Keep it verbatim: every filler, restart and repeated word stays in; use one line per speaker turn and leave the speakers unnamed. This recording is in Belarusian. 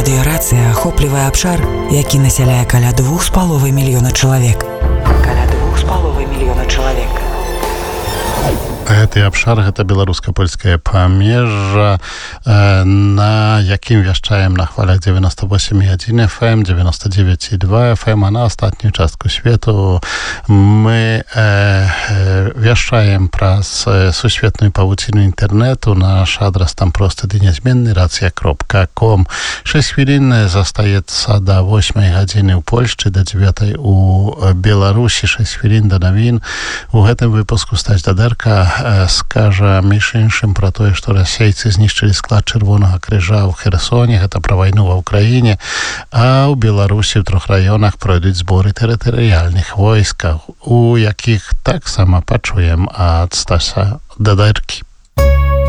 Радыёрацыя ахоплівае абшар, які насяляе каля двух з паловай мільёна чалавек. Каля двух з паловай мільёна чалавек.
Гэты абшар, гэта беларуска-польскае памежжа, на якім вяшчаем на хвалях девяносто восемь и один эф эм, девяносто девять и два эф эм, а на астатнюю частку свету мы э, вяшчаем праз сусветную павуціну інтэрнэту. Наш адрас там просты ды нязменны, рацыя кропка ком. шэсць хвілін застаецца да восьмай гадзіны ў Польшчы, да дзевятай у Беларусі, шэсць хвілін да навін. У гэтым выпуску Стась Дадэрка скажа між іншым пра тое, што расейцы знішчылі склад Чырвонага крыжа ў Херсоне, гэта пра вайну ва ўкраіне, а ў Беларусі ў трох раёнах пройдуць зборы тэрытарыяльных войскаў, у якіх таксама пачуем ад Стася Дадэркі.